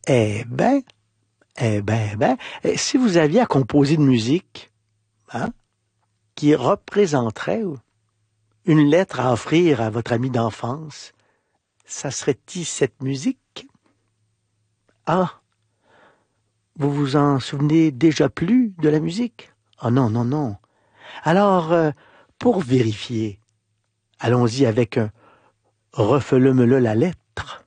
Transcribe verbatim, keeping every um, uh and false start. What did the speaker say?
Eh ben, eh ben, eh ben, eh, si vous aviez à composer une musique, hein, qui représenterait une lettre à offrir à votre ami d'enfance, ça serait-il cette musique? Ah, vous vous en souvenez déjà plus de la musique? Oh non, non, non. Alors, euh, pour vérifier, allons-y avec un refele-me-le la lettre.